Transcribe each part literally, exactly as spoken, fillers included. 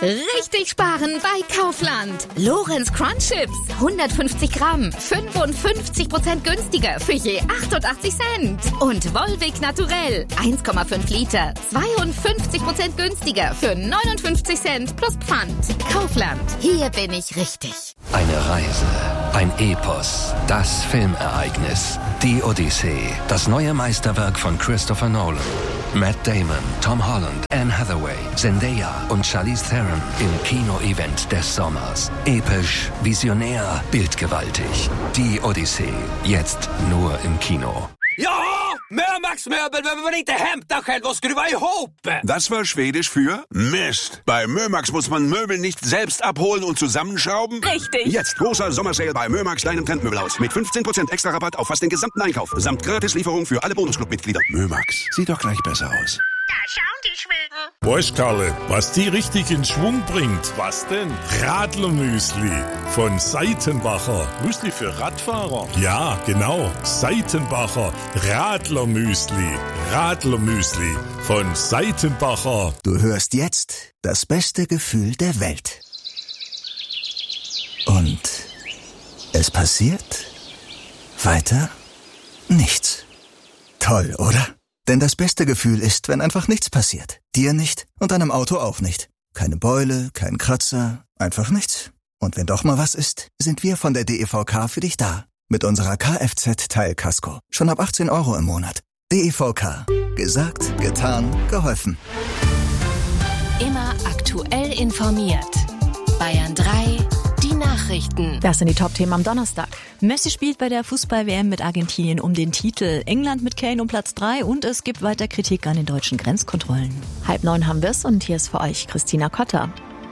Richtig sparen bei Kaufland. Lorenz Crunch Chips, hundertfünfzig Gramm, fünfundfünfzig Prozent günstiger für je achtundachtzig Cent. Und Volvic Naturell, eins Komma fünf Liter, zweiundfünfzig Prozent günstiger für neunundfünfzig Cent plus Pfand. Kaufland, hier bin ich richtig. Eine Reise, ein Epos, das Filmereignis, die Odyssee, das neue Meisterwerk von Christopher Nolan. Matt Damon, Tom Holland, Anne Hathaway, Zendaya und Charlize Theron im Kino-Event des Sommers. Episch, visionär, bildgewaltig. Die Odyssee, jetzt nur im Kino. Ja, Mömax-möbel behöver man inte hämta själv och skruva ihop. Das war Schwedisch für Mist. Bei Mömax muss man Möbel nicht selbst abholen und zusammenschrauben. Richtig. Jetzt großer Sommersale bei Mömax, deinem Trendmöbelhaus. Mit fünfzehn Prozent extra Rabatt auf fast den gesamten Einkauf. Samt Gratislieferung für alle Bonusclub-Mitglieder. Mömax, sieht doch gleich besser aus. Da schauen die Schweden. Weißt, Karle, was die richtig in Schwung bringt? Was denn? Radlermüsli von Seitenbacher. Müsli für Radfahrer? Ja, genau. Seitenbacher Radlermüsli. Radlermüsli von Seitenbacher. Du hörst jetzt das beste Gefühl der Welt. Und es passiert weiter nichts. Toll, oder? Denn das beste Gefühl ist, wenn einfach nichts passiert. Dir nicht und deinem Auto auch nicht. Keine Beule, kein Kratzer, einfach nichts. Und wenn doch mal was ist, sind wir von der D E V K für dich da. Mit unserer Kfz-Teilkasko. Schon ab achtzehn Euro im Monat. D E V K. Gesagt, getan, geholfen. Immer aktuell informiert. Bayern drei, die Nachrichten. Das sind die Top-Themen am Donnerstag. Messi spielt bei der Fußball-W M mit Argentinien um den Titel. England mit Kane um Platz drei und es gibt weiter Kritik an den deutschen Grenzkontrollen. Halb neun haben wir's und hier ist für euch Christina Kotter.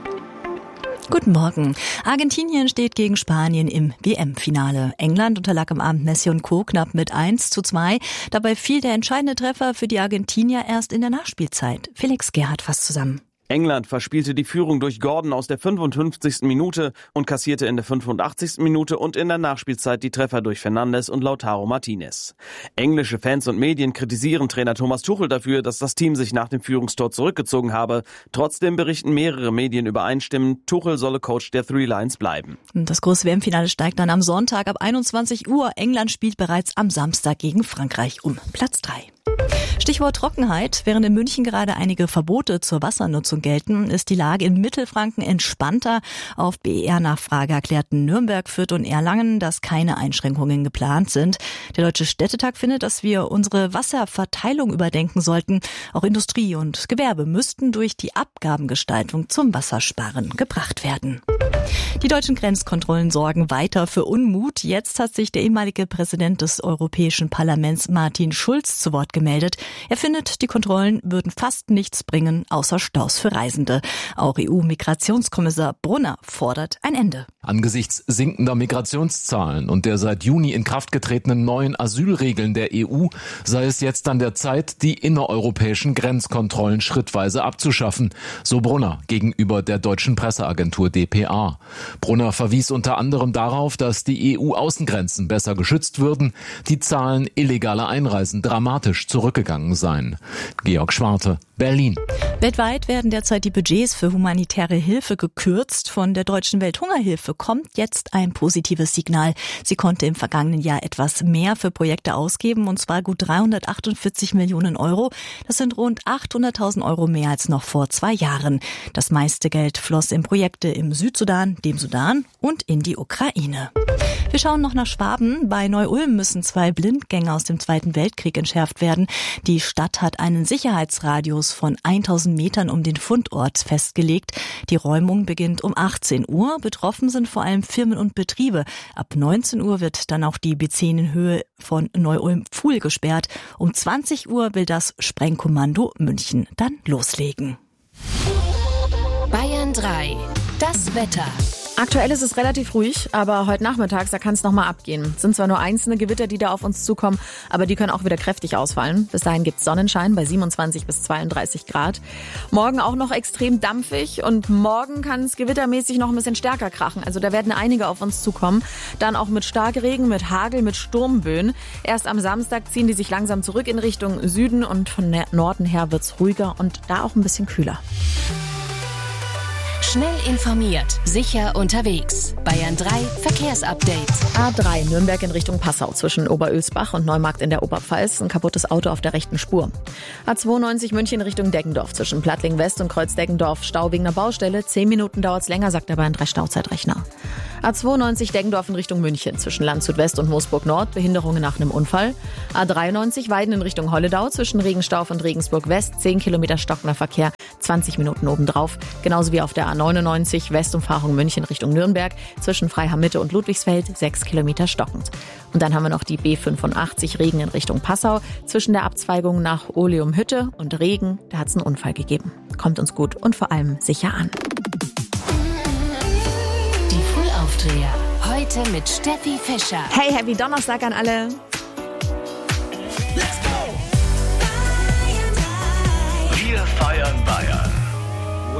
Guten Morgen. Argentinien steht gegen Spanien im W M-Finale. England unterlag am Abend Messi und Co. knapp mit eins zu zwei. Dabei fiel der entscheidende Treffer für die Argentinier erst in der Nachspielzeit. Felix Gerhardt fasst zusammen. England verspielte die Führung durch Gordon aus der fünfundfünfzigsten Minute und kassierte in der fünfundachtzigsten Minute und in der Nachspielzeit die Treffer durch Fernandes und Lautaro Martinez. Englische Fans und Medien kritisieren Trainer Thomas Tuchel dafür, dass das Team sich nach dem Führungstor zurückgezogen habe. Trotzdem berichten mehrere Medien übereinstimmend, Tuchel solle Coach der Three Lions bleiben. Das große W M-Finale steigt dann am Sonntag ab einundzwanzig Uhr. England spielt bereits am Samstag gegen Frankreich um Platz drei. Stichwort Trockenheit. Während in München gerade einige Verbote zur Wassernutzung gelten, ist die Lage in Mittelfranken entspannter. Auf B E R-Nachfrage erklärten Nürnberg, Fürth und Erlangen, dass keine Einschränkungen geplant sind. Der Deutsche Städtetag findet, dass wir unsere Wasserverteilung überdenken sollten. Auch Industrie und Gewerbe müssten durch die Abgabengestaltung zum Wassersparen gebracht werden. Die deutschen Grenzkontrollen sorgen weiter für Unmut. Jetzt hat sich der ehemalige Präsident des Europäischen Parlaments Martin Schulz zu Wort gemeldet. Er findet, die Kontrollen würden fast nichts bringen, außer Staus für Reisende. Auch E U-Migrationskommissar Brunner fordert ein Ende. Angesichts sinkender Migrationszahlen und der seit Juni in Kraft getretenen neuen Asylregeln der E U sei es jetzt an der Zeit, die innereuropäischen Grenzkontrollen schrittweise abzuschaffen, so Brunner gegenüber der deutschen Presseagentur D P A. Brunner verwies unter anderem darauf, dass die E U-Außengrenzen besser geschützt würden, die Zahlen illegaler Einreisen dramatisch zurückgegangen seien. Georg Schwarte, Berlin. Weltweit werden derzeit die Budgets für humanitäre Hilfe gekürzt. Von der Deutschen Welthungerhilfe kommt jetzt ein positives Signal. Sie konnte im vergangenen Jahr etwas mehr für Projekte ausgeben, und zwar gut dreihundertachtundvierzig Millionen Euro. Das sind rund achthunderttausend Euro mehr als noch vor zwei Jahren. Das meiste Geld floss in Projekte im Südsudan, dem Sudan und in die Ukraine. Wir schauen noch nach Schwaben. Bei Neu-Ulm müssen zwei Blindgänger aus dem Zweiten Weltkrieg entschärft werden. Die Stadt hat einen Sicherheitsradius von tausend Metern um den Fundort festgelegt. Die Räumung beginnt um achtzehn Uhr. Betroffen sind vor allem Firmen und Betriebe. Ab neunzehn Uhr wird dann auch die B zehn in Höhe von Neu-Ulm-Pfuhl gesperrt. Um zwanzig Uhr will das Sprengkommando München dann loslegen. Bayern drei, das Wetter. Aktuell ist es relativ ruhig, aber heute nachmittags, da kann es nochmal abgehen. Es sind zwar nur einzelne Gewitter, die da auf uns zukommen, aber die können auch wieder kräftig ausfallen. Bis dahin gibt's Sonnenschein bei siebenundzwanzig bis zweiunddreißig Grad. Morgen auch noch extrem dampfig und morgen kann es gewittermäßig noch ein bisschen stärker krachen. Also da werden einige auf uns zukommen. Dann auch mit Starkregen, mit Hagel, mit Sturmböen. Erst am Samstag ziehen die sich langsam zurück in Richtung Süden und von Norden her wird's ruhiger und da auch ein bisschen kühler. Schnell informiert, sicher unterwegs. Bayern drei Verkehrsupdate. A drei Nürnberg in Richtung Passau zwischen Oberölsbach und Neumarkt in der Oberpfalz. Ein kaputtes Auto auf der rechten Spur. A zweiundneunzig München Richtung Deggendorf zwischen Plattling West und Kreuz Deggendorf. Stau wegen einer Baustelle. Zehn Minuten dauert's länger, sagt aber ein drei Stauzeitrechner. A zweiundneunzig Deggendorf in Richtung München zwischen Landshut West und Moosburg Nord. Behinderungen nach einem Unfall. A dreiundneunzig Weiden in Richtung Holledau zwischen Regenstauf und Regensburg West. zehn Kilometer stockender Verkehr. zwanzig Minuten obendrauf. Genauso wie auf der A neunundneunzig Westumfahrung München Richtung Nürnberg zwischen Freiham-Mitte und Ludwigsfeld. sechs Kilometer stockend. Und dann haben wir noch die B fünfundachtzig Regen in Richtung Passau. Zwischen der Abzweigung nach Oleumhütte und Regen, da hat es einen Unfall gegeben. Kommt uns gut und vor allem sicher an. Die Frühaufdreher. Heute mit Steffi Fischer. Hey, happy Donnerstag an alle.